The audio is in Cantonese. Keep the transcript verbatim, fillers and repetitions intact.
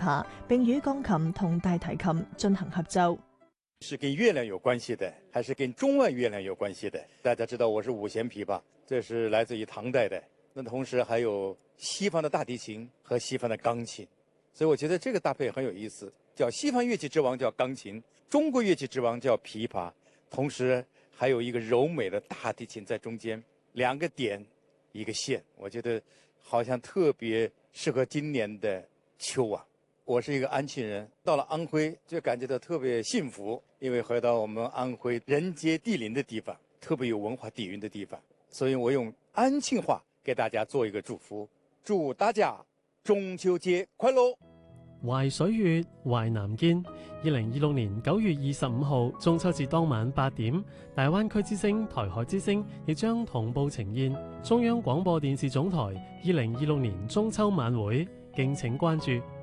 下，並與鋼琴同大提琴進行合奏。 是跟月亮有關係的，還是跟中外月亮有關係的？大家知道我是五弦琵琶，這是來自於唐代的。那同時還有西方的大提琴和西方的鋼琴，所以我覺得這個搭配很有意思。叫西方樂器之王叫鋼琴，中國樂器之王叫琵琶，同時還有一個柔美的大提琴在中間，兩個點一個線，我覺得好像特別適合今年的秋啊。我是一個安慶人，到了安徽就感覺到特別幸福，因為回到我們安徽人傑地靈的地方，特別有文化底蘊的地方，所以我用安慶話給大家做一個祝福，祝大家中秋節快樂。 淮水月，淮南見。二零二六年九月二十五號中秋節當晚八點，大灣區之聲、台海之聲亦將同步呈現中央廣播電視總台二零二六年中秋晚會，敬請關注。